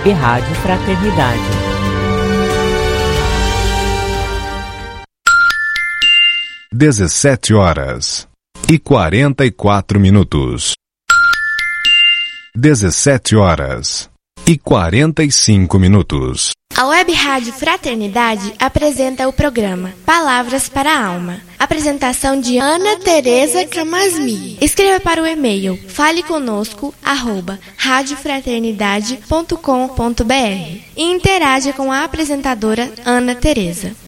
e Rádio Fraternidade. Dezessete horas e 44 minutos. 17 horas e 45 minutos. A Web Rádio Fraternidade apresenta o programa Palavras para a Alma. Apresentação de Ana Tereza Camasmi. Escreva para o e-mail faleconosco@radiofraternidade.com.br e interaja com a apresentadora Ana Tereza.